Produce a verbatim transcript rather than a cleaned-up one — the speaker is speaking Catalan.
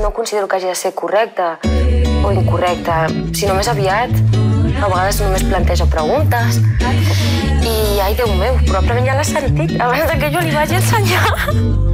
no considero que hagi de ser correcte o incorrecte, sinó més aviat, a vegades només planteja preguntes. I, ai, Déu meu, probablement ja l'has sentit abans que jo li vagi ensenyar.